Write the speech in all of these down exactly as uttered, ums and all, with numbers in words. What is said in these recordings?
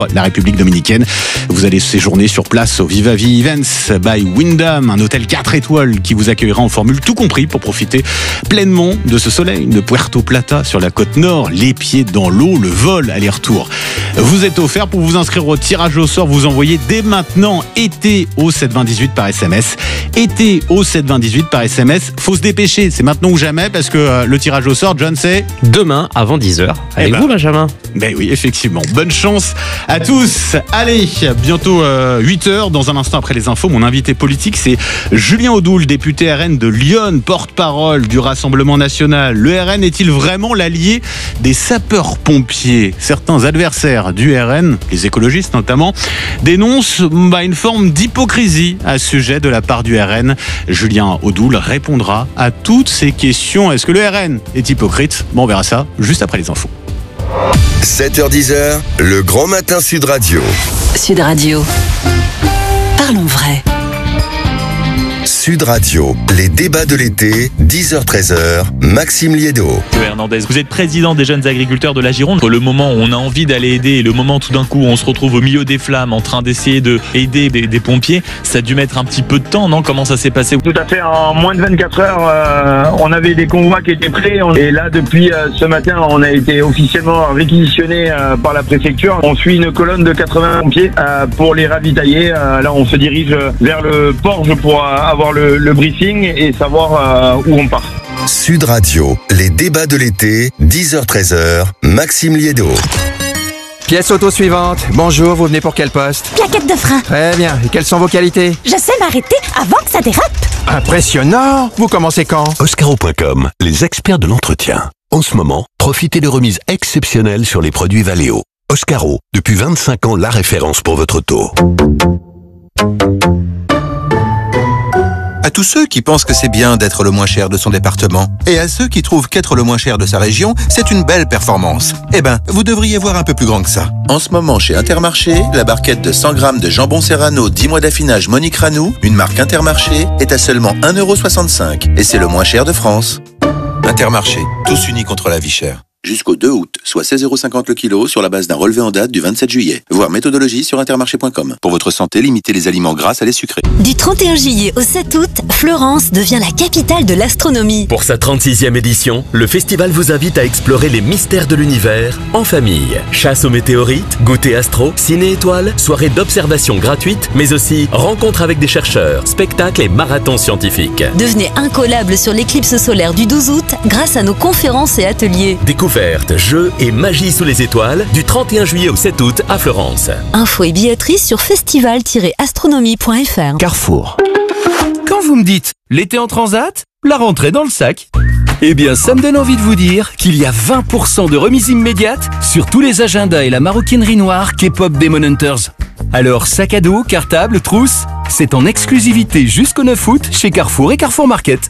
la République dominicaine. Vous allez séjourner sur place au Vivavi Events by Wyndham, un hôtel quatre étoiles qui vous accueillera en formule tout compris pour profiter pleinement de ce soleil de Puerto Plata sur la côte nord, les pieds dans l'eau, le vol aller-retour. Vous êtes offert. Pour vous inscrire au tirage au sort, vous envoyez dès maintenant été au sept vingt dix-huit par S M S. Été au sept vingt dix-huit par S M S. Faut se dépêcher, c'est maintenant ou jamais parce que euh, le tirage au sort, John, c'est demain avant dix heures. Avec eh ben, vous, Benjamin. Ben oui, effectivement. Bonne chance à tous. Allez, bientôt euh, huit heures. Dans un instant après les infos, mon invité politique, c'est Julien Audoul, député R N de Lyon, porte-parole du Rassemblement national. Le R N est-il vraiment l'allié des sapeurs-pompiers ? Certains adversaires du R N, les écologistes notamment, dénoncent bah, une forme d'hypocrisie à ce sujet de la part du R N. Julien Audoul répondra à toutes ces questions. Est-ce que le R N est hypocrite ? Bon, on verra ça juste après les infos. sept heures dix, le Grand Matin Sud Radio. Sud Radio. Parlons vrai. Sud Radio, les débats de l'été, dix heures treize, Maxime Liédo. Hernandez, vous êtes président des jeunes agriculteurs de la Gironde. Le moment où on a envie d'aller aider et le moment tout d'un coup où on se retrouve au milieu des flammes en train d'essayer d'aider des, des pompiers, ça a dû mettre un petit peu de temps, non ? Comment ça s'est passé ? Tout à fait, en moins de vingt-quatre heures, euh, on avait des convois qui étaient prêts. Et là, depuis euh, ce matin, on a été officiellement réquisitionné euh, par la préfecture. On suit une colonne de quatre-vingts pompiers euh, pour les ravitailler. Euh, là, on se dirige vers le port pour euh, avoir le, le briefing et savoir euh, où on part. Sud Radio, les débats de l'été, dix heures treize, Maxime Liédo. Pièce auto suivante. Bonjour, vous venez pour quel poste ? Plaquette de frein. Très bien. Et quelles sont vos qualités ? Je sais m'arrêter avant que ça dérape. Impressionnant. Vous commencez quand ? Oscaro point com, les experts de l'entretien. En ce moment, profitez de remises exceptionnelles sur les produits Valeo. Oscaro, depuis vingt-cinq ans, la référence pour votre auto. À tous ceux qui pensent que c'est bien d'être le moins cher de son département, et à ceux qui trouvent qu'être le moins cher de sa région, c'est une belle performance. Eh ben, vous devriez voir un peu plus grand que ça. En ce moment, chez Intermarché, la barquette de cent grammes de jambon Serrano dix mois d'affinage Monique Ranou, une marque Intermarché, est à seulement un euro soixante-cinq. Et c'est le moins cher de France. Intermarché, tous unis contre la vie chère. Jusqu'au deux août, soit seize euros cinquante le kilo sur la base d'un relevé en date du vingt-sept juillet. Voir méthodologie sur intermarché point com. Pour votre santé, limitez les aliments gras à les sucrés. Du trente et un juillet au sept août, Florence devient la capitale de l'astronomie. Pour sa trente-sixième édition, le festival vous invite à explorer les mystères de l'univers en famille. Chasse aux météorites, goûter astro, ciné-étoiles, soirée d'observation gratuite, mais aussi rencontres avec des chercheurs, spectacles et marathons scientifiques. Devenez incollable sur l'éclipse solaire du douze août grâce à nos conférences et ateliers. Découvrez jeux et magie sous les étoiles du trente et un juillet au sept août à Florence. Infos et billetterie sur festival tiret astronomie point f r. Carrefour. Quand vous me dites l'été en transat, la rentrée dans le sac, eh bien ça me donne envie de vous dire qu'il y a vingt pour cent de remise immédiate sur tous les agendas et la maroquinerie noire K-pop Demon Hunters. Alors sac à dos, cartable, trousse, c'est en exclusivité jusqu'au neuf août chez Carrefour et Carrefour Market.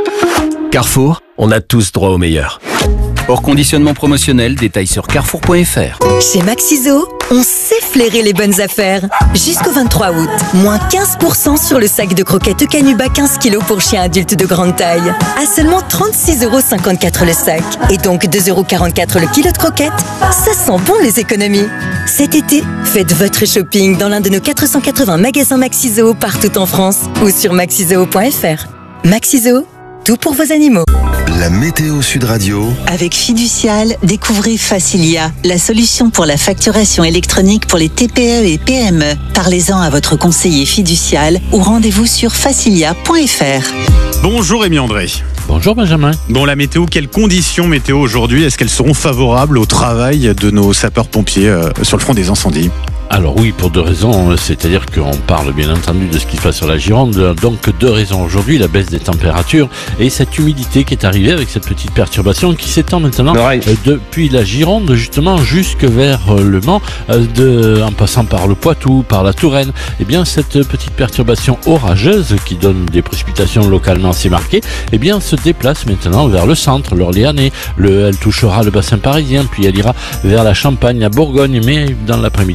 Carrefour, on a tous droit au meilleur. Hors conditionnement promotionnel, détails sur carrefour point f r. Chez Maxiso, on sait flairer les bonnes affaires. Jusqu'au vingt-trois août, moins quinze pour cent sur le sac de croquettes Canuba quinze kilos pour chiens adultes de grande taille. À seulement trente-six euros cinquante-quatre le sac. Et donc deux euros quarante-quatre le kilo de croquettes. Ça sent bon les économies. Cet été, faites votre shopping dans l'un de nos quatre cent quatre-vingts magasins Maxiso partout en France ou sur maxiso point f r. Maxiso, tout pour vos animaux. La météo Sud Radio. Avec Fiducial, découvrez Facilia, la solution pour la facturation électronique pour les T P E et P M E. Parlez-en à votre conseiller fiducial ou rendez-vous sur facilia point f r. Bonjour Rémi André. Bonjour Benjamin. Bon, la météo, quelles conditions météo aujourd'hui ? Est-ce qu'elles seront favorables au travail de nos sapeurs-pompiers euh, sur le front des incendies ? Alors oui, pour deux raisons, c'est-à-dire qu'on parle bien entendu de ce qui se passe sur la Gironde, donc deux raisons aujourd'hui, la baisse des températures et cette humidité qui est arrivée avec cette petite perturbation qui s'étend maintenant euh, depuis la Gironde justement jusque vers euh, le Mans, euh, de, en passant par le Poitou, par la Touraine. Et bien cette petite perturbation orageuse qui donne des précipitations localement assez marquées, et bien se déplace maintenant vers le centre, l'Orléanais. Le, elle touchera le bassin parisien, puis elle ira vers la Champagne, la Bourgogne, mais dans l'après-midi elle perd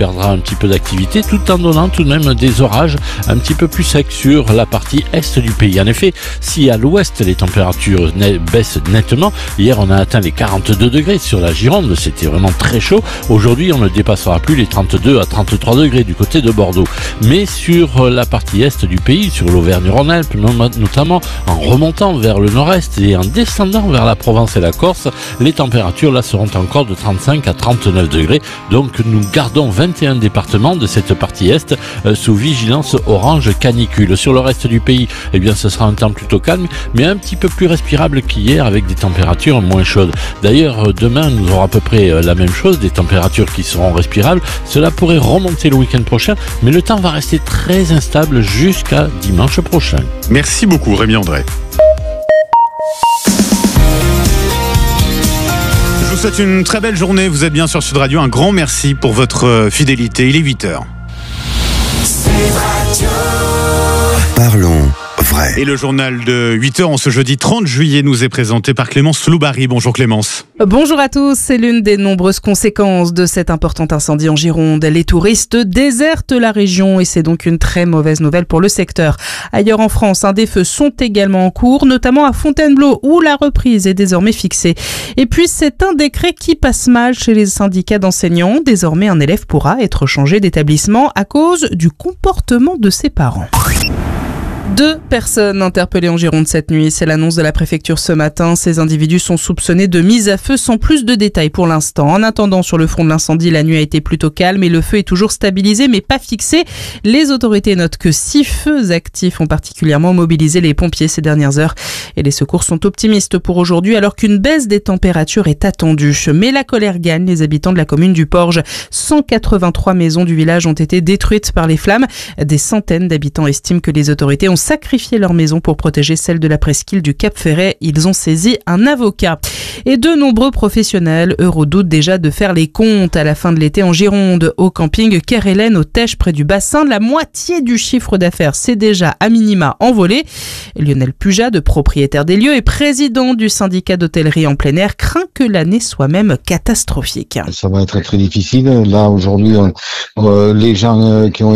perdra un petit peu d'activité tout en donnant tout de même des orages un petit peu plus secs sur la partie est du pays. En effet, si à l'ouest les températures baissent nettement, hier on a atteint les quarante-deux degrés sur la Gironde, c'était vraiment très chaud. Aujourd'hui on ne dépassera plus les trente-deux à trente-trois degrés du côté de Bordeaux. Mais sur la partie est du pays, sur l'Auvergne-Rhône-Alpes notamment, en remontant vers le nord-est et en descendant vers la Provence et la Corse, les températures là seront encore de trente-cinq à trente-neuf degrés. Donc nous gardons vingt et un départements de cette partie est euh, sous vigilance orange canicule. Sur le reste du pays, eh bien ce sera un temps plutôt calme, mais un petit peu plus respirable qu'hier avec des températures moins chaudes. D'ailleurs, demain nous aurons à peu près la même chose, des températures qui seront respirables. Cela pourrait remonter le week-end prochain, mais le temps va rester très instable jusqu'à dimanche prochain. Merci beaucoup Rémi André. Je vous souhaite une très belle journée, vous êtes bien sur Sud Radio, un grand merci pour votre fidélité, il est huit heures. Parlons vrai. Et le journal de huit heures en ce jeudi trente juillet nous est présenté par Clémence Loubary. Bonjour Clémence. Bonjour à tous, c'est l'une des nombreuses conséquences de cet important incendie en Gironde. Les touristes désertent la région et c'est donc une très mauvaise nouvelle pour le secteur. Ailleurs en France, des feux sont également en cours, notamment à Fontainebleau où la reprise est désormais fixée. Et puis c'est un décret qui passe mal chez les syndicats d'enseignants. Désormais, un élève pourra être changé d'établissement à cause du comportement de ses parents. Deux personnes interpellées en Gironde cette nuit. C'est l'annonce de la préfecture ce matin. Ces individus sont soupçonnés de mise à feu sans plus de détails pour l'instant. En attendant, sur le front de l'incendie, la nuit a été plutôt calme et le feu est toujours stabilisé mais pas fixé. Les autorités notent que six feux actifs ont particulièrement mobilisé les pompiers ces dernières heures. Et les secours sont optimistes pour aujourd'hui alors qu'une baisse des températures est attendue. Mais la colère gagne les habitants de la commune du Porge. cent quatre-vingt-trois maisons du village ont été détruites par les flammes. Des centaines d'habitants estiment que les autorités ont sacrifié leur maison pour protéger celle de la presqu'île du Cap Ferret. Ils ont saisi un avocat. Et de nombreux professionnels, eux, redoutent déjà de faire les comptes à la fin de l'été en Gironde. Au camping Kerhellen, au Tèche, près du bassin, la moitié du chiffre d'affaires s'est déjà à minima envolé. Lionel Puja, de propriétaire des lieux et président du syndicat d'hôtellerie en plein air, craint que l'année soit même catastrophique. Ça va être très difficile. Là, aujourd'hui, euh, les gens euh, qui ont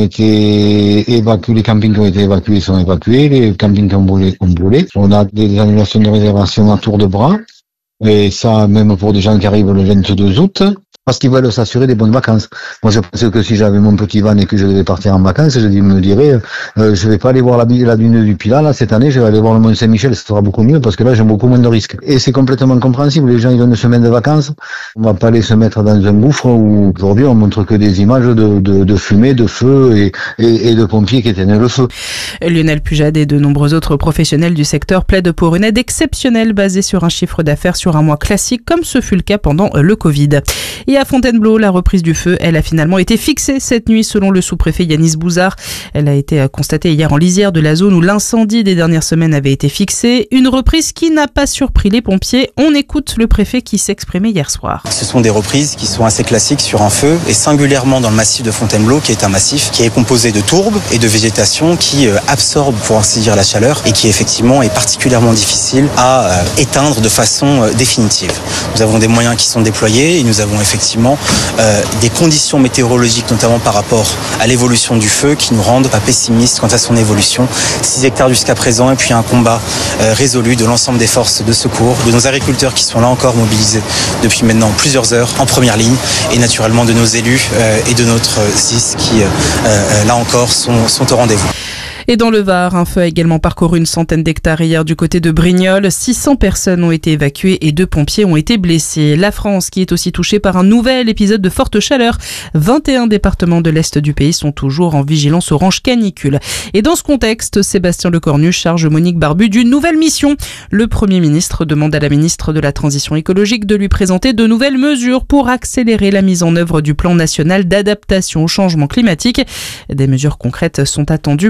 été évacués, les campings qui ont été évacués sont évacués. Les campings qui ont brûlé, ont brûlé. On a des annulations de réservation à tour de bras. Et ça, même pour des gens qui arrivent le vingt-deux août, parce qu'ils veulent s'assurer des bonnes vacances. Moi, je pense que si j'avais mon petit van et que je devais partir en vacances, je me dirais, euh, je vais pas aller voir la, la dune du Pilat, là, cette année, je vais aller voir le Mont Saint-Michel, ça sera beaucoup mieux, parce que là, j'ai beaucoup moins de risques. Et c'est complètement compréhensible. Les gens, ils ont une semaine de vacances. On va pas aller se mettre dans un gouffre où, aujourd'hui, on montre que des images de, de, de fumée, de feu et, et, et de pompiers qui éteignent le feu. Lionel Pujade et de nombreux autres professionnels du secteur plaident pour une aide exceptionnelle basée sur un chiffre d'affaires sur un mois classique, comme ce fut le cas pendant le Covid. Et à Fontainebleau, la reprise du feu, elle a finalement été fixée cette nuit selon le sous-préfet Yanis Bouzard. Elle a été constatée hier en lisière de la zone où l'incendie des dernières semaines avait été fixé. Une reprise qui n'a pas surpris les pompiers. On écoute le préfet qui s'exprimait hier soir. Ce sont des reprises qui sont assez classiques sur un feu et singulièrement dans le massif de Fontainebleau qui est un massif qui est composé de tourbes et de végétation qui absorbe pour ainsi dire la chaleur et qui effectivement est particulièrement difficile à éteindre de façon définitive. Nous avons des moyens qui sont déployés et nous avons effectivement euh, des conditions météorologiques, notamment par rapport à l'évolution du feu, qui nous rendent pas pessimistes quant à son évolution. six hectares jusqu'à présent et puis un combat euh, résolu de l'ensemble des forces de secours, de nos agriculteurs qui sont là encore mobilisés depuis maintenant plusieurs heures en première ligne et naturellement de nos élus euh, et de notre S I S qui euh, euh, là encore sont, sont au rendez-vous. Et dans le Var, un feu a également parcouru une centaine d'hectares hier du côté de Brignoles. six cents personnes ont été évacuées et deux pompiers ont été blessés. La France qui est aussi touchée par un nouvel épisode de forte chaleur. vingt et un départements de l'Est du pays sont toujours en vigilance orange canicule. Et dans ce contexte, Sébastien Lecornu charge Monique Barbu d'une nouvelle mission. Le Premier ministre demande à la ministre de la Transition écologique de lui présenter de nouvelles mesures pour accélérer la mise en œuvre du plan national d'adaptation au changement climatique. Des mesures concrètes sont attendues pour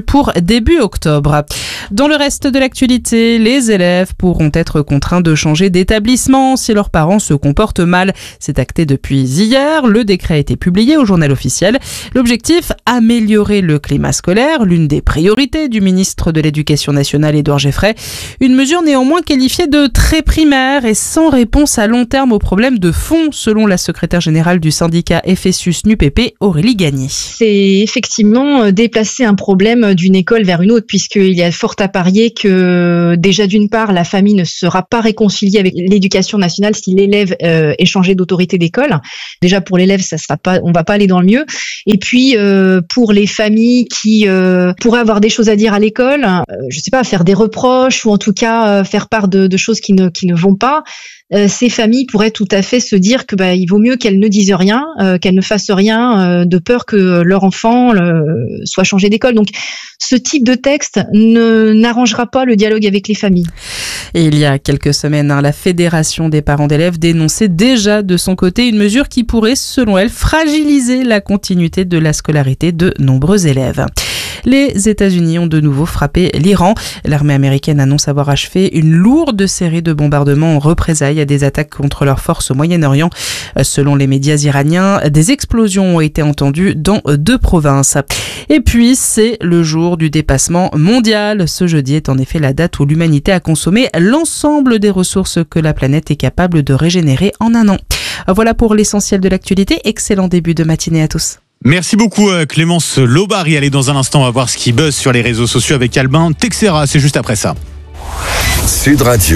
début octobre. Dans le reste de l'actualité, les élèves pourront être contraints de changer d'établissement si leurs parents se comportent mal. C'est acté depuis hier. Le décret a été publié au journal officiel. L'objectif, améliorer le climat scolaire, l'une des priorités du ministre de l'Éducation nationale, Édouard Geoffray. Une mesure néanmoins qualifiée de très primaire et sans réponse à long terme aux problèmes de fond, selon la secrétaire générale du syndicat F S U S N U P P, Aurélie Gagné. C'est effectivement déplacer un problème d'une école vers une autre, puisqu'il y a fort à parier que déjà d'une part, la famille ne sera pas réconciliée avec l'éducation nationale si l'élève euh, est changé d'autorité d'école. Déjà pour l'élève, ça sera pas, on va pas aller dans le mieux. Et puis euh, pour les familles qui euh, pourraient avoir des choses à dire à l'école, euh, je sais pas, faire des reproches ou en tout cas euh, faire part de, de choses qui ne qui ne vont pas. Euh, ces familles pourraient tout à fait se dire que bah il vaut mieux qu'elles ne disent rien, euh, qu'elles ne fassent rien, euh, de peur que leur enfant euh, soit changé d'école. Donc ce type de texte ne n'arrangera pas le dialogue avec les familles. Et il y a quelques semaines, hein, la Fédération des parents d'élèves dénonçait déjà de son côté une mesure qui pourrait, selon elle, fragiliser la continuité de la scolarité de nombreux élèves. Les États-Unis ont de nouveau frappé l'Iran. L'armée américaine annonce avoir achevé une lourde série de bombardements en représailles à des attaques contre leurs forces au Moyen-Orient. Selon les médias iraniens, des explosions ont été entendues dans deux provinces. Et puis, c'est le jour du dépassement mondial. Ce jeudi est en effet la date où l'humanité a consommé l'ensemble des ressources que la planète est capable de régénérer en un an. Voilà pour l'essentiel de l'actualité. Excellent début de matinée à tous. Merci beaucoup Clémence Lobary. Allez, dans un instant, on va voir ce qui buzz sur les réseaux sociaux avec Albin Texera. C'est juste après ça. Sud Radio.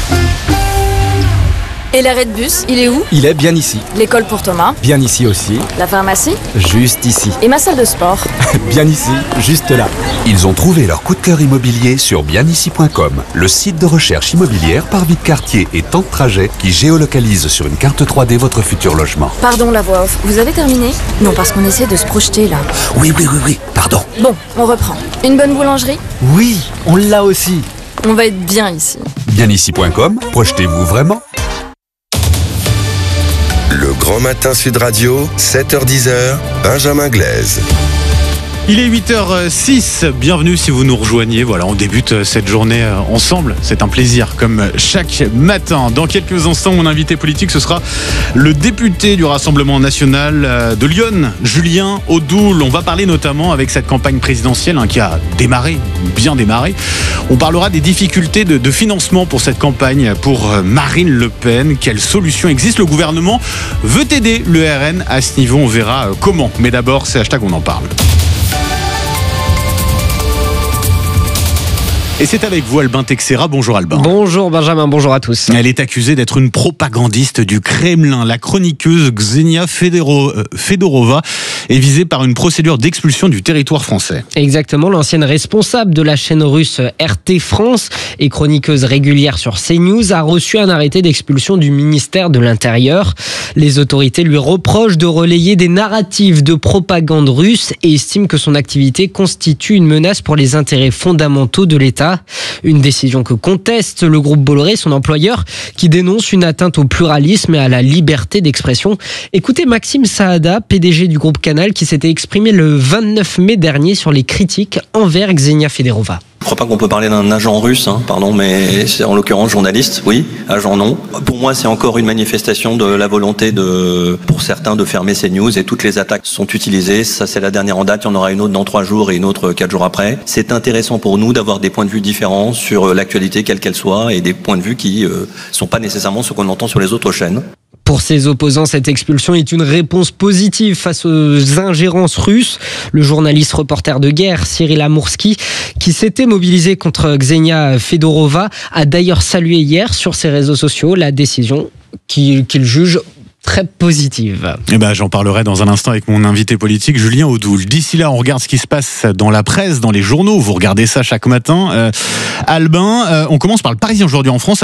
Et l'arrêt de bus, il est où? Il est bien ici. L'école pour Thomas? Bien ici aussi. La pharmacie? Juste ici. Et ma salle de sport? Bien ici, juste là. Ils ont trouvé leur coup de cœur immobilier sur bien ici point com, le site de recherche immobilière par vie de quartier et temps de trajet qui géolocalise sur une carte trois D votre futur logement. Pardon la voix off, vous avez terminé? Non, parce qu'on essaie de se projeter là. Oui, oui, oui, oui, pardon. Bon, on reprend. Une bonne boulangerie? Oui, on l'a aussi. On va être bien ici. bien ici point com, projetez-vous vraiment? Le Grand Matin Sud Radio, sept heures dix, Benjamin Glaise. Il est huit heures six, bienvenue si vous nous rejoignez. Voilà, on débute cette journée ensemble. C'est un plaisir, comme chaque matin. Dans quelques instants, mon invité politique, ce sera le député du Rassemblement national de Lyon, Julien Audoul. On va parler notamment avec cette campagne présidentielle hein, qui a démarré, bien démarré. On parlera des difficultés de, de financement pour cette campagne pour Marine Le Pen. Quelles solutions existent? Le gouvernement veut aider le R N à ce niveau. On verra comment. Mais d'abord, c'est hashtag on en parle. Et c'est avec vous Albin Texera. Bonjour Albin. Bonjour Benjamin, bonjour à tous. Elle est accusée d'être une propagandiste du Kremlin. La chroniqueuse Ksenia Fedoro, euh, Fedorova est visée par une procédure d'expulsion du territoire français. Exactement, l'ancienne responsable de la chaîne russe R T France et chroniqueuse régulière sur CNews a reçu un arrêté d'expulsion du ministère de l'Intérieur. Les autorités lui reprochent de relayer des narratifs de propagande russe et estiment que son activité constitue une menace pour les intérêts fondamentaux de l'État. Une décision que conteste le groupe Bolloré, son employeur, qui dénonce une atteinte au pluralisme et à la liberté d'expression. Écoutez Maxime Saada, P D G du groupe Canal, qui s'était exprimé le vingt-neuf mai dernier sur les critiques envers Ksenia Fedorova. Je ne crois pas qu'on peut parler d'un agent russe, hein, pardon, mais c'est en l'occurrence journaliste, oui, agent non. Pour moi, c'est encore une manifestation de la volonté de, pour certains, de fermer ces news et toutes les attaques sont utilisées. Ça, c'est la dernière en date. Il y en aura une autre dans trois jours et une autre quatre jours après. C'est intéressant pour nous d'avoir des points de vue différents sur l'actualité, quelle qu'elle soit, et des points de vue qui ne euh, sont pas nécessairement ce qu'on entend sur les autres chaînes. Pour ses opposants, cette expulsion est une réponse positive face aux ingérences russes. Le journaliste reporter de guerre Cyril Amourski, qui s'était mobilisé contre Ksenia Fedorova, a d'ailleurs salué hier sur ses réseaux sociaux la décision qu'il, qu'il juge très positive. Eh ben, j'en parlerai dans un instant avec mon invité politique Julien Audoul. D'ici là, on regarde ce qui se passe dans la presse, dans les journaux. Vous regardez ça chaque matin. Euh, Albin, euh, on commence par le Parisien aujourd'hui en France. Alors,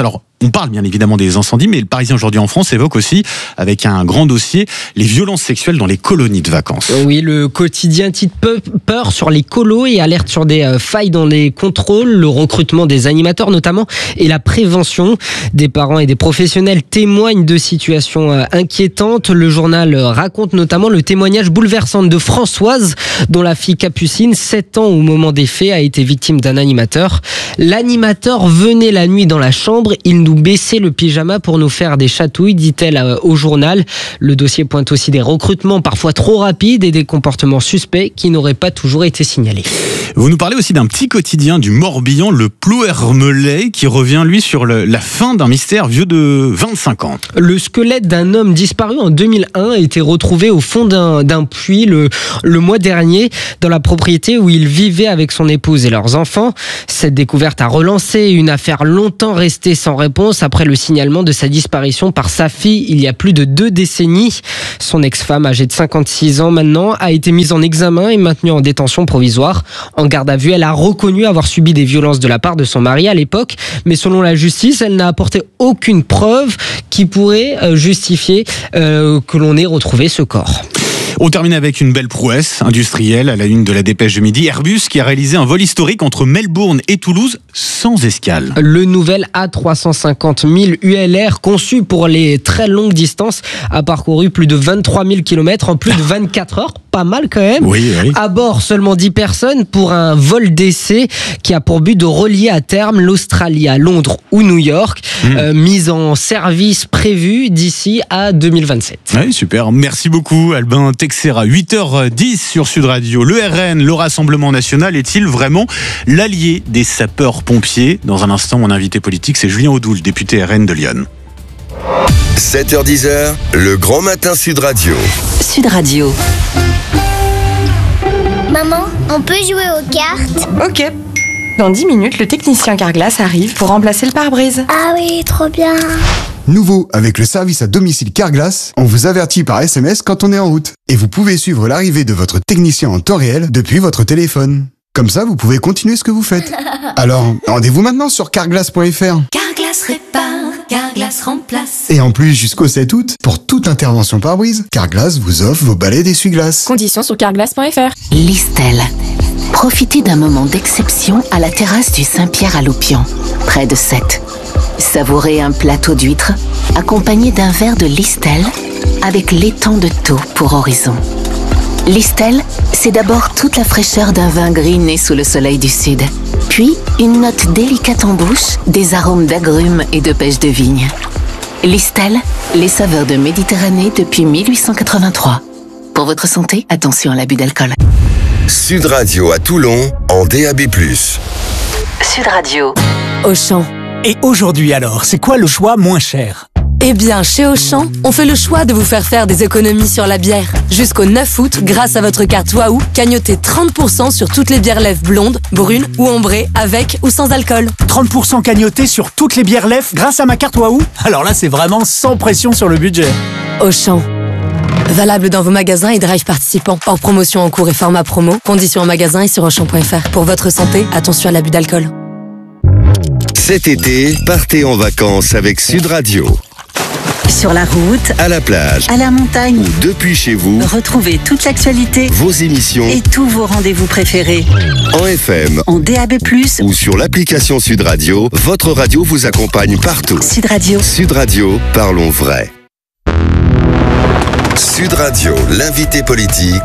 on parle bien évidemment des incendies, mais le Parisien aujourd'hui en France évoque aussi, avec un grand dossier, les violences sexuelles dans les colonies de vacances. Oui, le quotidien titre peur sur les colos et alerte sur des failles dans les contrôles, le recrutement des animateurs notamment et la prévention. Des parents et des professionnels témoignent de situations inquiétantes. Le journal raconte notamment le témoignage bouleversant de Françoise, dont la fille Capucine, sept ans au moment des faits, a été victime d'un animateur. L'animateur venait la nuit dans la chambre, il nous baissait le pyjama pour nous faire des chatouilles, dit-elle au journal. Le dossier pointe aussi des recrutements parfois trop rapides et des comportements suspects qui n'auraient pas toujours été signalés. Vous nous parlez aussi d'un petit quotidien du Morbihan, le Plouermelay, qui revient lui sur le, la fin d'un mystère vieux de vingt-cinq ans. Le squelette d'un homme disparu en deux mille un a été retrouvé au fond d'un, d'un puits le, le mois dernier dans la propriété où il vivait avec son épouse et leurs enfants. Cette découverte a relancé une affaire longtemps restée sans réponse après le signalement de sa disparition par sa fille il y a plus de deux décennies. Son ex-femme, âgée de cinquante-six ans maintenant, a été mise en examen et maintenue en détention provisoire. En garde à vue, elle a reconnu avoir subi des violences de la part de son mari à l'époque, mais selon la justice, elle n'a apporté aucune preuve qui pourrait justifier euh, que l'on ait retrouvé ce corps. On termine avec une belle prouesse industrielle à la une de la Dépêche de midi. Airbus qui a réalisé un vol historique entre Melbourne et Toulouse sans escale. Le nouvel A trois cent cinquante mille U L R, conçu pour les très longues distances, a parcouru plus de vingt-trois mille kilomètres en plus de vingt-quatre heures. Pas mal quand même. Oui, oui. À bord, seulement dix personnes pour un vol d'essai qui a pour but de relier à terme l'Australie à Londres ou New York. Mmh. Euh, mise en service prévue d'ici à deux mille vingt-sept. Oui, super. Merci beaucoup, Albin Texera. huit heures dix sur Sud Radio. Le R N, le Rassemblement National, est-il vraiment l'allié des sapeurs-pompiers ? Dans un instant, mon invité politique, c'est Julien Audoul, député R N de Lyon. sept heures dix, le grand matin Sud Radio. Sud Radio. Maman, on peut jouer aux cartes ? Ok. Dans dix minutes, le technicien Carglass arrive pour remplacer le pare-brise. Ah oui, trop bien. Nouveau, avec le service à domicile Carglass, on vous avertit par S M S quand on est en route. Et vous pouvez suivre l'arrivée de votre technicien en temps réel depuis votre téléphone. Comme ça, vous pouvez continuer ce que vous faites. Alors, rendez-vous maintenant sur carglass point f r. Carglass répare, Carglass remplace. Et en plus, jusqu'au sept août, pour toute intervention pare-brise, Carglass vous offre vos balais d'essuie-glace. Conditions sur carglass point f r. Listel. Profitez d'un moment d'exception à la terrasse du Saint-Pierre à Loupian, près de Sète. Savourez un plateau d'huîtres accompagné d'un verre de Listel avec l'étang de Thau pour horizon. Listel, c'est d'abord toute la fraîcheur d'un vin gris né sous le soleil du sud. Puis, une note délicate en bouche, des arômes d'agrumes et de pêche de vigne. Listel, les saveurs de Méditerranée depuis mille huit cent quatre-vingt-trois. Pour votre santé, attention à l'abus d'alcool. Sud Radio à Toulon, en D A B plus. Sud Radio. Auchan. Et aujourd'hui alors, c'est quoi le choix moins cher ? Eh bien, chez Auchan, on fait le choix de vous faire faire des économies sur la bière. Jusqu'au neuf août, grâce à votre carte Waouh, cagnotez trente pour cent sur toutes les bières lèvres blondes, brunes ou ambrées, avec ou sans alcool. trente pour cent cagnotés sur toutes les bières lèvres grâce à ma carte Waouh ? Alors là, c'est vraiment sans pression sur le budget. Auchan. Valable dans vos magasins et drive participants. Hors promotion en cours et format promo. Conditions en magasin et sur auchan point f r. Pour votre santé, attention à l'abus d'alcool. Cet été, partez en vacances avec Sud Radio. Sur la route, à la plage, à la montagne ou depuis chez vous, retrouvez toute l'actualité, vos émissions et tous vos rendez-vous préférés. En F M, en D A B plus, ou sur l'application Sud Radio, votre radio vous accompagne partout. Sud Radio. Sud Radio, parlons vrai. Sud Radio, l'invité politique.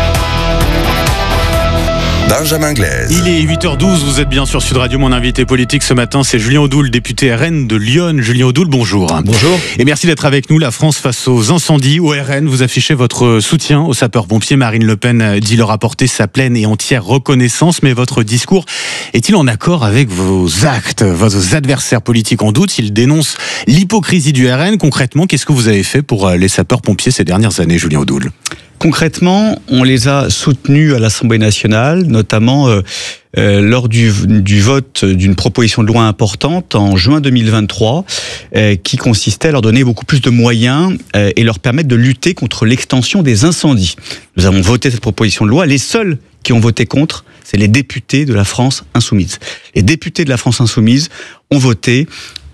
Benjamin Glaise. Il est huit heures douze, vous êtes bien sur Sud Radio. Mon invité politique ce matin, c'est Julien Audoul, député R N de Lyon. Julien Audoul, bonjour. Bonjour. Et merci d'être avec nous. La France face aux incendies. Au R N, vous affichez votre soutien aux sapeurs-pompiers. Marine Le Pen dit leur apporter sa pleine et entière reconnaissance. Mais votre discours est-il en accord avec vos actes ? Vos adversaires politiques en doute, ils dénoncent l'hypocrisie du R N. Concrètement, qu'est-ce que vous avez fait pour les sapeurs-pompiers ces dernières années, Julien Audoul ? Concrètement, on les a soutenus à l'Assemblée nationale, notamment euh, euh, lors du, du vote d'une proposition de loi importante en juin deux mille vingt-trois, euh, qui consistait à leur donner beaucoup plus de moyens euh, et leur permettre de lutter contre l'extension des incendies. Nous avons voté cette proposition de loi. Les seuls qui ont voté contre, c'est les députés de la France insoumise. Les députés de la France insoumise ont voté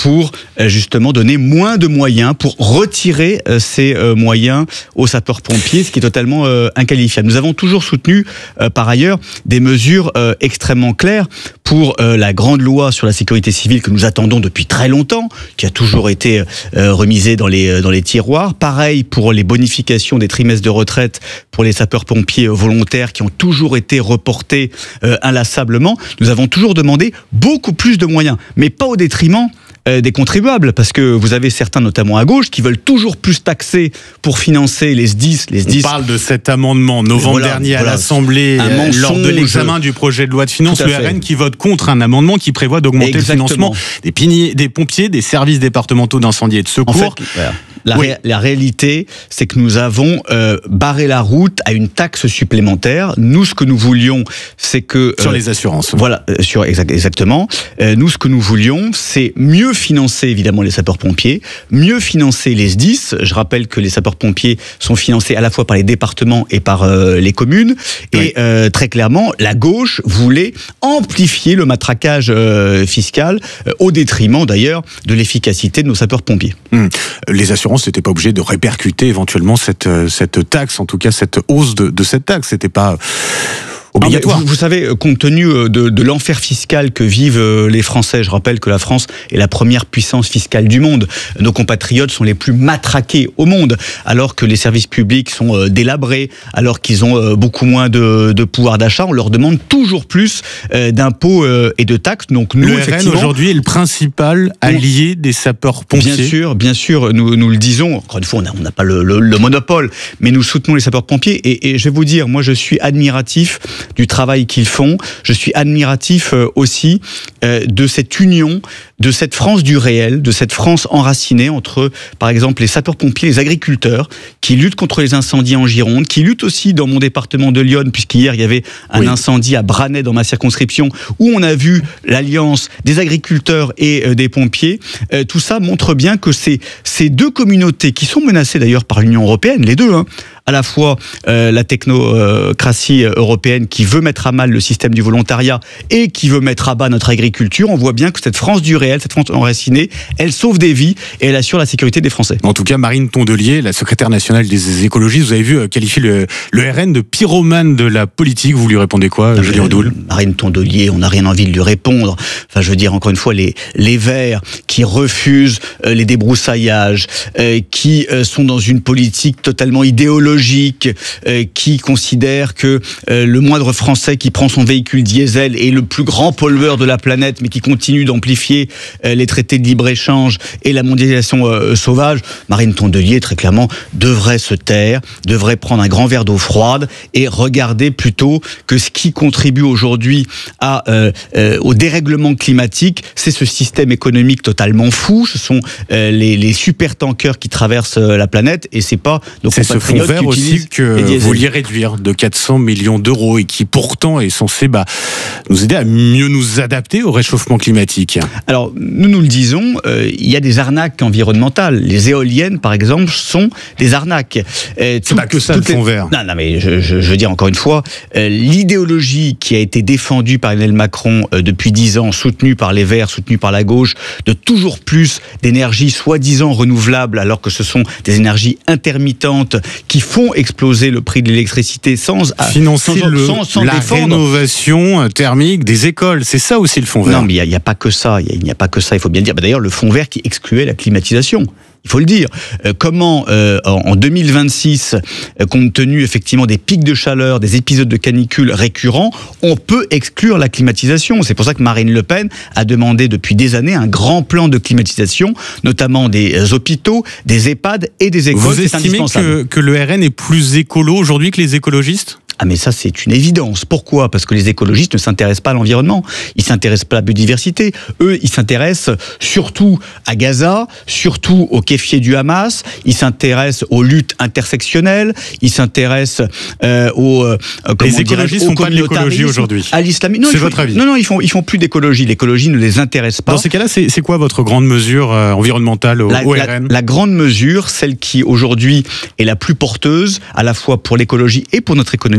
pour euh, justement donner moins de moyens, pour retirer euh, ces euh, moyens aux sapeurs-pompiers, ce qui est totalement euh, inqualifiable. Nous avons toujours soutenu euh, par ailleurs des mesures euh, extrêmement claires pour euh, la grande loi sur la sécurité civile que nous attendons depuis très longtemps, qui a toujours été euh, remisée dans les, dans les tiroirs. Pareil pour les bonifications des trimestres de retraite pour les sapeurs-pompiers volontaires qui ont toujours été reportés euh, inlassablement. Nous avons toujours demandé beaucoup plus de moyens, mais pas au détriment euh, des contribuables, parce que vous avez certains, notamment à gauche, qui veulent toujours plus taxer pour financer les S D I S. Les S D I S. On parle de cet amendement novembre voilà, dernier voilà, à l'Assemblée euh, lors de l'examen du projet de loi de finances, le R N qui vote contre un amendement qui prévoit d'augmenter Exactement. le financement des, pigniers, des pompiers, des services départementaux d'incendie et de secours. En fait, voilà. La, oui. ré- la réalité, c'est que nous avons euh, barré la route à une taxe supplémentaire. Nous, ce que nous voulions, c'est que... Sur euh, les assurances. Voilà, euh, sur, exact, exactement. Euh, nous, ce que nous voulions, c'est mieux financer, évidemment, les sapeurs-pompiers, mieux financer les S D I S. Je rappelle que les sapeurs-pompiers sont financés à la fois par les départements et par euh, les communes. Oui. Et euh, très clairement, la gauche voulait amplifier le matraquage euh, fiscal, euh, au détriment, d'ailleurs, de l'efficacité de nos sapeurs-pompiers. Hum. Les assurances n'étaient pas obligées de répercuter éventuellement cette, cette taxe, en tout cas cette hausse de, de cette taxe. C'était pas obligatoire. Vous, vous savez, compte tenu de, de l'enfer fiscal que vivent les Français, je rappelle que la France est la première puissance fiscale du monde. Nos compatriotes sont les plus matraqués au monde, alors que les services publics sont délabrés, alors qu'ils ont beaucoup moins de, de pouvoir d'achat. On leur demande toujours plus d'impôts et de taxes. Donc nous, le R N aujourd'hui est le principal allié des sapeurs-pompiers. Bien sûr, bien sûr, nous, nous le disons. Encore une fois, on n'a pas le, le, le monopole, mais nous soutenons les sapeurs-pompiers. Et, et je vais vous dire, moi, je suis admiratif du travail qu'ils font. Je suis admiratif euh, aussi euh, de cette union, de cette France du réel, de cette France enracinée entre, par exemple, les sapeurs-pompiers, les agriculteurs, qui luttent contre les incendies en Gironde, qui luttent aussi dans mon département de l'Yonne, puisqu'hier, il y avait un oui. incendie à Branay dans ma circonscription, où on a vu l'alliance des agriculteurs et euh, des pompiers. Euh, tout ça montre bien que ces, ces deux communautés, qui sont menacées d'ailleurs par l'Union européenne, les deux, hein, à la fois euh, la technocratie européenne qui veut mettre à mal le système du volontariat et qui veut mettre à bas notre agriculture, on voit bien que cette France du réel, cette France enracinée, elle sauve des vies et elle assure la sécurité des Français. En tout cas, Marine Tondelier, la secrétaire nationale des écologistes, vous avez vu qualifier le, le R N de pyromane de la politique. Vous lui répondez quoi, Julien Audoul ? Marine Tondelier, on n'a rien envie de lui répondre. Enfin, je veux dire, encore une fois, les, les Verts qui refusent euh, les débroussaillages, euh, qui euh, sont dans une politique totalement idéologique, Logique, euh, qui considère que euh, le moindre Français qui prend son véhicule diesel est le plus grand pollueur de la planète, mais qui continue d'amplifier euh, les traités de libre-échange et la mondialisation euh, sauvage, Marine Tondelier, très clairement, devrait se taire, devrait prendre un grand verre d'eau froide et regarder plutôt que ce qui contribue aujourd'hui à, euh, euh, au dérèglement climatique, c'est ce système économique totalement fou, ce sont euh, les, les super-tankers qui traversent euh, la planète, et c'est pas nos compatriotes qui aussi que vous vouliez réduire de quatre cents millions d'euros et qui pourtant est censé bah, nous aider à mieux nous adapter au réchauffement climatique. Alors, nous nous le disons, euh, il y a des arnaques environnementales. Les éoliennes, par exemple, sont des arnaques. Euh, C'est pas que ça, le fond vert. Non, non, mais je, je, je veux dire encore une fois, euh, l'idéologie qui a été défendue par Emmanuel Macron euh, depuis dix ans, soutenue par les Verts, soutenue par la gauche, de toujours plus d'énergie soi-disant renouvelable, alors que ce sont des énergies intermittentes qui font exploser le prix de l'électricité sans financer sans, le, sans, sans la défendre. rénovation thermique des écoles. C'est ça aussi le fond vert. Non, mais il n'y a, a pas que ça. Il n'y a, a pas que ça. Il faut bien le dire. Bah, d'ailleurs, le fond vert qui excluait la climatisation. Il faut le dire. Euh, comment, euh, en deux mille vingt-six, euh, compte tenu effectivement des pics de chaleur, des épisodes de canicule récurrents, on peut exclure la climatisation. C'est pour ça que Marine Le Pen a demandé depuis des années un grand plan de climatisation, notamment des hôpitaux, des EHPAD et des écoles. Vous estimez que, que le R N est plus écolo aujourd'hui que les écologistes ? Ah mais ça c'est une évidence. Pourquoi ? Parce que les écologistes ne s'intéressent pas à l'environnement, ils s'intéressent pas à la biodiversité. Eux, ils s'intéressent surtout à Gaza, surtout aux kéfiers du Hamas, ils s'intéressent aux luttes intersectionnelles, ils s'intéressent euh, aux euh, comment les écologistes font pas de l'écologie aujourd'hui. À l'islamisme. C'est votre avis ? Non non, ils font ils font plus d'écologie. L'écologie ne les intéresse pas. Dans ces cas-là, c'est c'est quoi votre grande mesure euh, environnementale au, la, au la, R N ? La grande mesure, celle qui aujourd'hui est la plus porteuse, à la fois pour l'écologie et pour notre économie,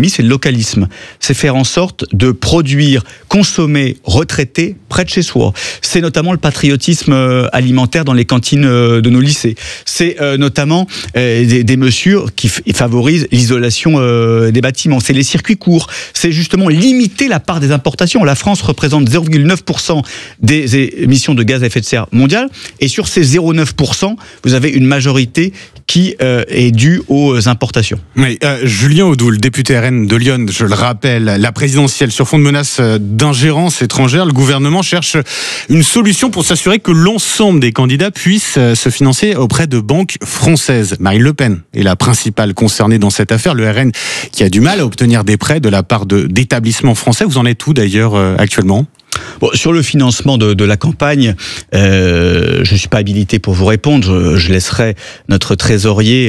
l'économie, c'est le localisme. C'est faire en sorte de produire, consommer, retraiter près de chez soi. C'est notamment le patriotisme alimentaire dans les cantines de nos lycées. C'est euh, notamment euh, des, des mesures qui f- favorisent l'isolation euh, des bâtiments. C'est les circuits courts. C'est justement limiter la part des importations. La France représente zéro virgule neuf pour cent des émissions de gaz à effet de serre mondiales. Et sur ces zéro virgule neuf pour cent, vous avez une majorité qui euh, est due aux importations. Oui, euh, Julien Audoul, député R N de Lyon, je le rappelle, la présidentielle sur fond de menace d'ingérence étrangère, le gouvernement cherche une solution pour s'assurer que l'ensemble des candidats puissent se financer auprès de banques françaises. Marine Le Pen est la principale concernée dans cette affaire, le R N qui a du mal à obtenir des prêts de la part de, d'établissements français. Vous en êtes où d'ailleurs euh, actuellement ? Bon, sur le financement de, de la campagne, euh, je ne suis pas habilité pour vous répondre. Je, je laisserai notre trésorier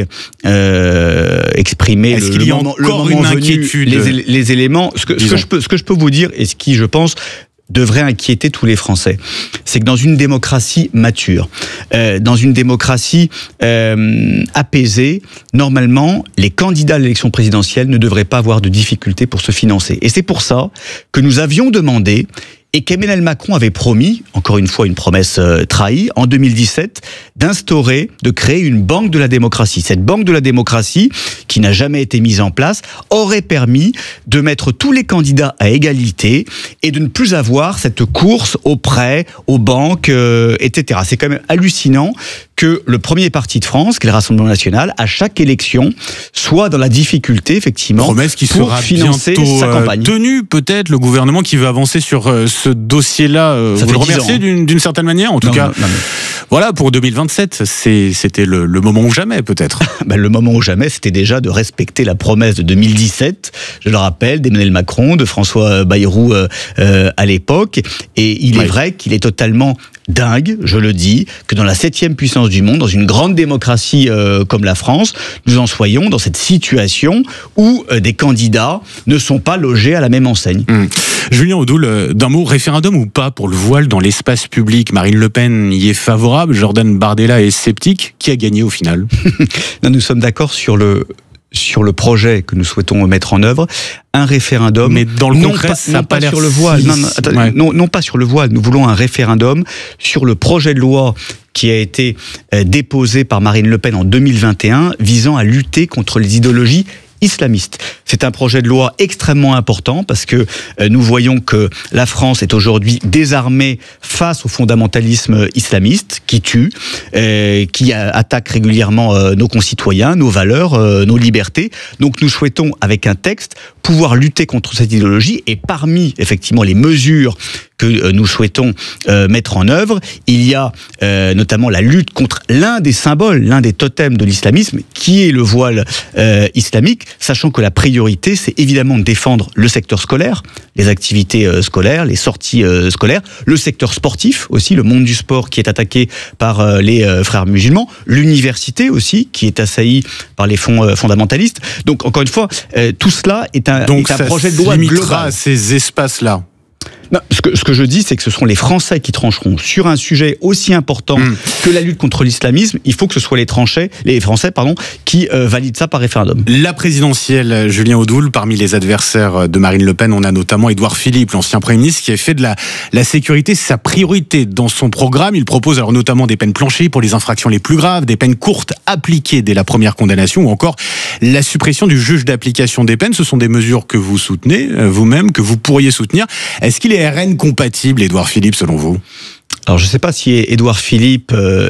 euh, exprimer Est-ce le, qu'il y le a moment, encore le moment une venu, inquiétude les, les éléments. Ce que, ce, que je peux, ce que je peux vous dire, et ce qui, je pense, devrait inquiéter tous les Français, c'est que dans une démocratie mature, euh, dans une démocratie euh, apaisée, normalement, les candidats à l'élection présidentielle ne devraient pas avoir de difficultés pour se financer. Et c'est pour ça que nous avions demandé, et qu'Emmanuel Macron avait promis, encore une fois une promesse euh, trahie, en deux mille dix-sept, d'instaurer, de créer une banque de la démocratie. Cette banque de la démocratie, qui n'a jamais été mise en place, aurait permis de mettre tous les candidats à égalité et de ne plus avoir cette course aux prêts, aux banques, euh, et cetera. C'est quand même hallucinant que le premier parti de France, qui est le Rassemblement national, à chaque élection, soit dans la difficulté, effectivement, promesse qui pour sera financer bientôt sa campagne. tenue, peut-être, le gouvernement qui veut avancer sur euh, ce dossier-là. Euh, Ça vous fait le dix remerciez ans, hein. d'une, d'une certaine manière, en tout Non, cas. non, non, mais- Voilà, pour deux mille vingt-sept, c'est, c'était le, le moment ou jamais, peut-être. Ben, le moment ou jamais, c'était déjà de respecter la promesse de deux mille dix-sept, je le rappelle, d'Emmanuel Macron, de François Bayrou euh, euh, à l'époque. Et il est Oui. vrai qu'il est totalement dingue, je le dis, que dans la septième puissance du monde, dans une grande démocratie euh, comme la France, nous en soyons dans cette situation où euh, des candidats ne sont pas logés à la même enseigne. Hum. Julien Audoul, euh, d'un mot, référendum ou pas pour le voile dans l'espace public? Marine Le Pen y est favorable, Jordan Bardella est sceptique. Qui a gagné au final? Non, nous sommes d'accord sur le sur le projet que nous souhaitons mettre en œuvre, un référendum. Mais dans le non concret, pas, ça non a pas pas l'air sur le voile. si- Non, non, attendez, ouais. non, non pas sur le voile. Nous voulons un référendum sur le projet de loi qui a été euh, déposé par Marine Le Pen en deux mille vingt et un, visant à lutter contre les idéologies islamiste. C'est un projet de loi extrêmement important parce que euh, nous voyons que la France est aujourd'hui désarmée face au fondamentalisme islamiste qui tue, euh, qui a, attaque régulièrement euh, nos concitoyens, nos valeurs, euh, nos libertés. Donc nous souhaitons, avec un texte, pouvoir lutter contre cette idéologie et parmi effectivement les mesures que euh, nous souhaitons euh, mettre en œuvre, il y a euh, notamment la lutte contre l'un des symboles, l'un des totems de l'islamisme, qui est le voile euh, islamique, sachant que la priorité, c'est évidemment de défendre le secteur scolaire, les activités euh, scolaires, les sorties euh, scolaires, le secteur sportif aussi, le monde du sport qui est attaqué par euh, les euh, frères musulmans, l'université aussi, qui est assaillie par les fonds euh, fondamentalistes. Donc, encore une fois, euh, tout cela est un, Donc est un ça projet de se loi limitera global. à ces espaces-là. Non, ce, que, ce que je dis, c'est que ce sont les Français qui trancheront sur un sujet aussi important mmh. que la lutte contre l'islamisme. Il faut que ce soit les, tranchés, les Français pardon, qui euh, valident ça par référendum. La présidentielle, Julien Audoul, parmi les adversaires de Marine Le Pen, on a notamment Édouard Philippe, l'ancien Premier ministre, qui a fait de la, la sécurité sa priorité. Dans son programme, il propose alors notamment des peines planchées pour les infractions les plus graves, des peines courtes appliquées dès la première condamnation, ou encore la suppression du juge d'application des peines. Ce sont des mesures que vous soutenez, vous-même, que vous pourriez soutenir. Est-ce qu'il est R N compatible, Édouard Philippe, selon vous? Alors, je ne sais pas si Édouard Philippe euh,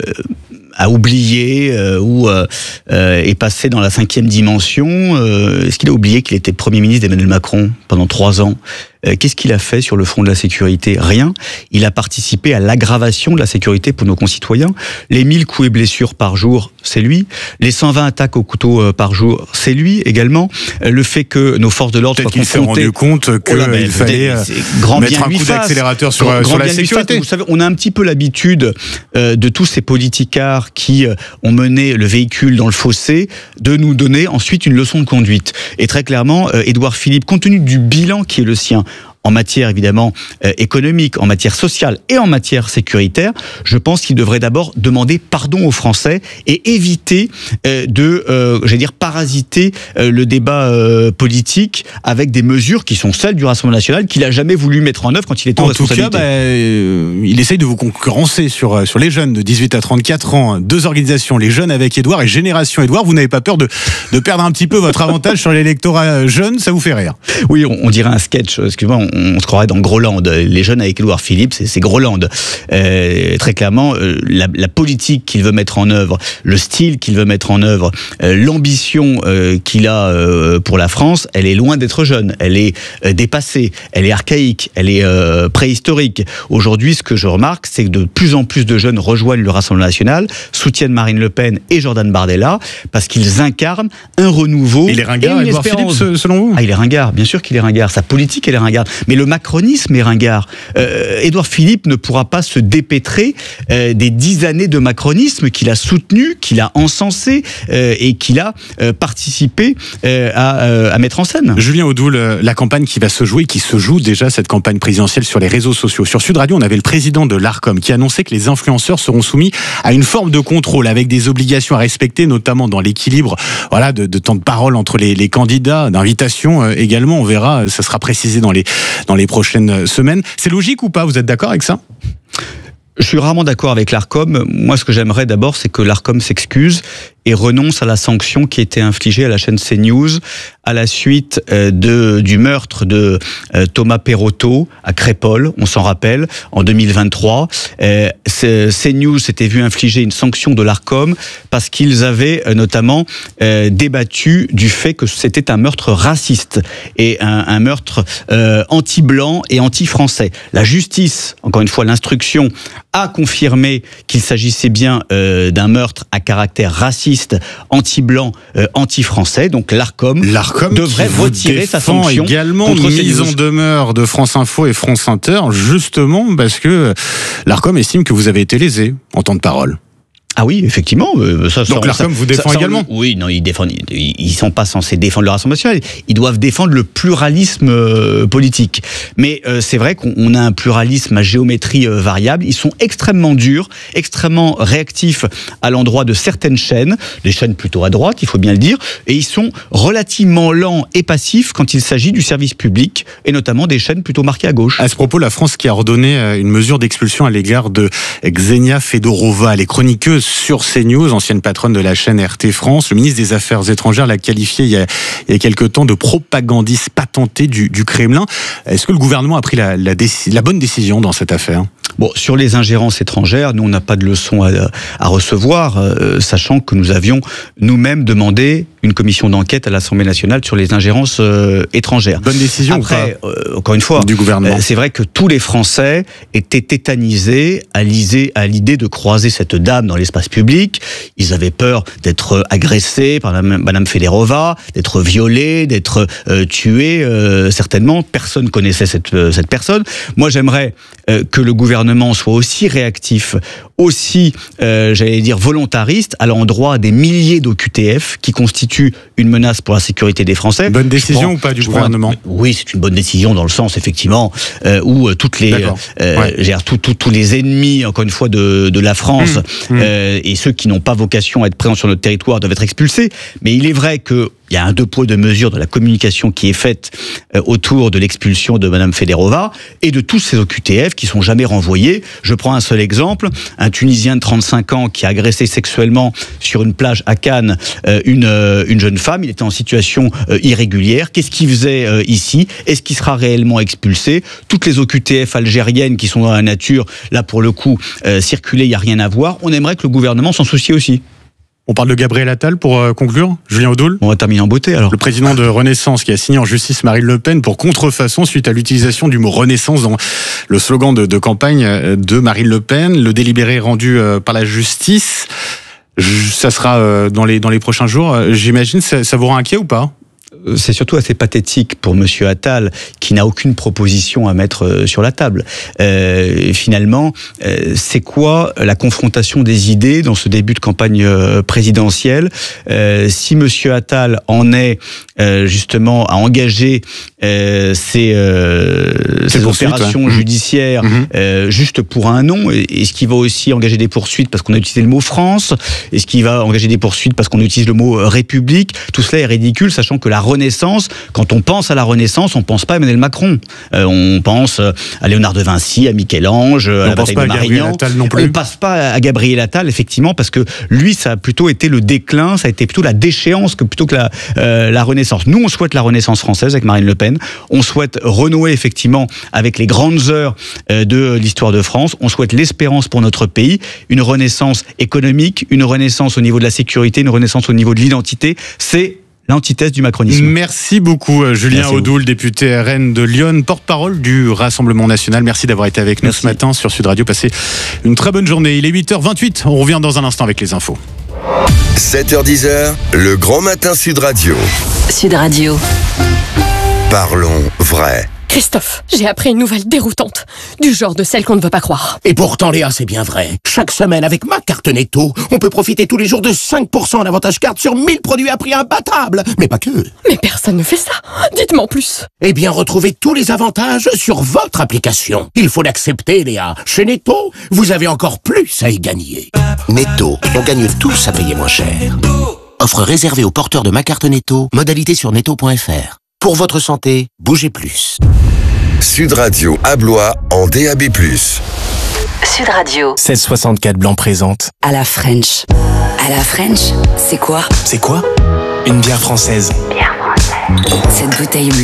a oublié euh, ou euh, euh, est passé dans la cinquième dimension. Euh, est-ce qu'il a oublié qu'il était Premier ministre d'Emmanuel Macron pendant trois ans? euh, Qu'est-ce qu'il a fait sur le front de la sécurité? Rien. Il a participé à l'aggravation de la sécurité pour nos concitoyens. Les mille coups et blessures par jour, c'est lui. Les cent vingt attaques au couteau euh, par jour, c'est lui également. Euh, le fait que nos forces de l'ordre soient Peut-être qu'il confrontées... s'est rendu compte qu'il Oh là, fallait mais grand mettre bien un lui coup fasse. d'accélérateur sur, Grand- sur grand la bien lui fasse. sécurité. Vous savez, on a un petit peu l'habitude euh, de tous ces politicards qui euh, ont mené le véhicule dans le fossé, de nous donner ensuite une leçon de conduite. Et très clairement, euh, Édouard Philippe, compte tenu du bilan qui est le sien, en matière évidemment euh, économique, en matière sociale et en matière sécuritaire, je pense qu'il devrait d'abord demander pardon aux Français et éviter euh, de, euh, j'allais dire, parasiter euh, le débat euh, politique avec des mesures qui sont celles du Rassemblement national qu'il a jamais voulu mettre en œuvre quand il était en responsabilité. En tout cas, bah, euh, il essaye de vous concurrencer sur, sur les jeunes de dix-huit à trente-quatre ans. Deux organisations, les jeunes avec Édouard et Génération Édouard. Vous n'avez pas peur de, de perdre un petit peu votre avantage sur l'électorat jeune? Ça vous fait rire? Oui, on, on dirait un sketch. Excusez-moi, on, on se croirait dans Groland. Les jeunes avec Édouard Philippe, c'est, c'est Groland. Euh, très clairement, euh, la, la politique qu'il veut mettre en œuvre, le style qu'il veut mettre en œuvre, euh, l'ambition euh, qu'il a euh, pour la France, elle est loin d'être jeune. Elle est euh, dépassée, elle est archaïque, elle est euh, préhistorique. Aujourd'hui, ce que je remarque, c'est que de plus en plus de jeunes rejoignent le Rassemblement national, soutiennent Marine Le Pen et Jordan Bardella, parce qu'ils incarnent un renouveau. Il est ringard, Édouard Philippe, selon vous? Ah, il est ringard, bien sûr qu'il est ringard. Sa politique, elle est ringard. Mais le macronisme est ringard. Euh, Édouard Philippe ne pourra pas se dépêtrer euh, des dix années de macronisme qu'il a soutenu, qu'il a encensé euh, et qu'il a euh, participé euh, à, euh, à mettre en scène. Julien Audoul, la campagne qui va se jouer, qui se joue déjà, cette campagne présidentielle sur les réseaux sociaux. Sur Sud Radio, on avait le président de l'Arcom qui annonçait que les influenceurs seront soumis à une forme de contrôle avec des obligations à respecter, notamment dans l'équilibre voilà, de, de temps de parole entre les, les candidats, d'invitation euh, également. On verra, ça sera précisé dans les, dans les prochaines semaines. C'est logique ou pas? Vous êtes d'accord avec ça? Je suis rarement d'accord avec l'Arcom. Moi, ce que j'aimerais d'abord, c'est que l'Arcom s'excuse et renonce à la sanction qui était infligée à la chaîne CNews à la suite euh, de, du meurtre de euh, Thomas Perrotto à Crépol, on s'en rappelle, en deux mille vingt-trois. Euh, CNews s'était vu infliger une sanction de l'Arcom parce qu'ils avaient euh, notamment euh, débattu du fait que c'était un meurtre raciste et un, un meurtre euh, anti-blanc et anti-français. La justice, encore une fois, l'instruction a confirmé qu'il s'agissait bien euh, d'un meurtre à caractère raciste, anti-blanc, euh, anti-français. Donc l'Arcom, L'Arcom devrait retirer sa sanction également contre mise en demeure de France Info et France Inter, justement parce que l'Arcom estime que vous avez été lésé en temps de parole. Ah oui, effectivement. Euh, ça, Donc l'Arcom vous défend ça, ça, également? Oui, non, ils défendent. Ils, ils sont pas censés défendre le Rassemblement national. Ils doivent défendre le pluralisme euh, politique. Mais euh, c'est vrai qu'on a un pluralisme à géométrie euh, variable. Ils sont extrêmement durs, extrêmement réactifs à l'endroit de certaines chaînes, des chaînes plutôt à droite, il faut bien le dire, et ils sont relativement lents et passifs quand il s'agit du service public, et notamment des chaînes plutôt marquées à gauche. À ce propos, la France qui a ordonné une mesure d'expulsion à l'égard de Xenia Fedorova, elle est chroniqueuse sur CNews, ancienne patronne de la chaîne R T France. Le ministre des Affaires étrangères l'a qualifiée il y a, il y a quelque temps de propagandiste patenté du, du Kremlin. Est-ce que le gouvernement a pris la, la, déci- la bonne décision dans cette affaire ? Bon, sur les ingérences étrangères, nous, on n'a pas de leçon à, à recevoir, euh, sachant que nous avions nous-mêmes demandé une commission d'enquête à l'Assemblée nationale sur les ingérences euh, étrangères. Bonne décision. Après, ou pas euh, encore une fois, du gouvernement. Euh, c'est vrai que tous les Français étaient tétanisés à l'idée, à l'idée de croiser cette dame dans l'espace public. Ils avaient peur d'être agressés par Madame Fedorova, d'être violés, d'être euh, tués. Euh, certainement, personne connaissait cette euh, cette personne. Moi, j'aimerais euh, que le gouvernement soit aussi réactif, aussi, euh, j'allais dire, volontariste à l'endroit des milliers d'O Q T F qui constituent une menace pour la sécurité des Français. Bonne décision prends, ou pas du Un, gouvernement ? Oui, c'est une bonne décision dans le sens, effectivement, euh, où euh, toutes les, euh, ouais. j'ai tout, tout, tous les ennemis, encore une fois, de, de la France mmh, euh, mmh. et ceux qui n'ont pas vocation à être présents sur notre territoire doivent être expulsés. Mais il est vrai que il y a un deux poids deux mesures dans la communication qui est faite euh, autour de l'expulsion de Madame Fedorova et de tous ces O Q T F qui sont jamais renvoyés. Je prends un seul exemple, un Tunisien de trente-cinq ans qui a agressé sexuellement sur une plage à Cannes euh, une, euh, une jeune femme. Il était en situation euh, irrégulière. Qu'est-ce qu'il faisait euh, ici ? Est-ce qu'il sera réellement expulsé ? Toutes les O Q T F algériennes qui sont dans la nature, là pour le coup, euh, circuler, il n'y a rien à voir. On aimerait que le gouvernement s'en soucie aussi. On parle de Gabriel Attal pour euh, conclure. Julien Audoul. On va terminer en beauté alors. Le président de Renaissance qui a signé en justice Marine Le Pen pour contrefaçon suite à l'utilisation du mot Renaissance dans le slogan de, de campagne de Marine Le Pen. Le délibéré rendu euh, par la justice, ça sera euh, dans les dans les prochains jours. J'imagine, ça, ça vous rend inquiet ou pas ? c'est surtout assez pathétique pour Monsieur Attal, qui n'a aucune proposition à mettre sur la table. Euh, finalement, euh, c'est quoi la confrontation des idées dans ce début de campagne présidentielle? euh, Si Monsieur Attal en est euh, justement à engager euh, ces, euh, ces opérations ouais. judiciaires mmh. euh, juste pour un nom, est-ce qu'il va aussi engager des poursuites parce qu'on a utilisé le mot France? Est-ce qu'il va engager des poursuites parce qu'on utilise le mot République? Tout cela est ridicule, sachant que la Renaissance, quand on pense à la Renaissance, on pense pas à Emmanuel Macron. Euh, on pense à Léonard de Vinci, à Michel-Ange, à la bataille de Marignan. On ne passe pas à Gabriel Attal, effectivement, parce que lui, ça a plutôt été le déclin, ça a été plutôt la déchéance que plutôt que la, euh, la Renaissance. Nous, on souhaite la Renaissance française avec Marine Le Pen. On souhaite renouer, effectivement, avec les grandes heures euh, de l'histoire de France. On souhaite l'espérance pour notre pays, une renaissance économique, une renaissance au niveau de la sécurité, une renaissance au niveau de l'identité. C'est l'antithèse du macronisme. Merci beaucoup Julien Merci Audoul, député R N de Lyon, porte-parole du Rassemblement National. Merci d'avoir été avec nous Merci. ce matin sur Sud Radio. Passez une très bonne journée. Il est huit heures vingt-huit. On revient dans un instant avec les infos. sept heures dix, le grand matin Sud Radio. Sud Radio. Parlons vrai. Christophe, j'ai appris une nouvelle déroutante, du genre de celle qu'on ne veut pas croire. Et pourtant, Léa, c'est bien vrai. Chaque semaine, avec ma carte Netto, on peut profiter tous les jours de cinq pour cent en avantage carte sur mille produits à prix imbattable. Mais pas que. Mais personne ne fait ça. Dites-moi en plus. Eh bien, retrouvez tous les avantages sur votre application. Il faut l'accepter, Léa. Chez Netto, vous avez encore plus à y gagner. Netto, on gagne tous à payer moins cher. Offre réservée aux porteurs de ma carte Netto. Modalité sur netto point f r. Pour votre santé, bougez plus. Sud Radio à Blois en D A B plus. Sud Radio. seize soixante-quatre Blanc présente. À la French. À la French, c'est quoi? C'est quoi? Une bière française. Bière française. Cette bouteille bleue.